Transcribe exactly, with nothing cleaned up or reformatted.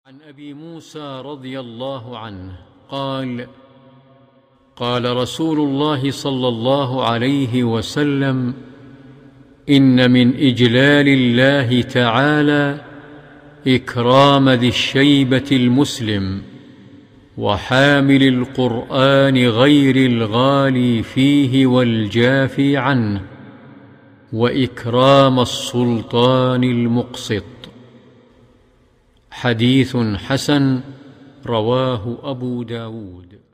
عن أبي موسى رضي الله عنه قال قال رسول الله صلى الله عليه وسلم: إن من إجلال الله تعالى إكرام ذي الشيبة المسلم وحامل القرآن غير الغالي فيه والجافي عنه، وإكرام السلطان المقسط. حديث حسن رواه أبو داود.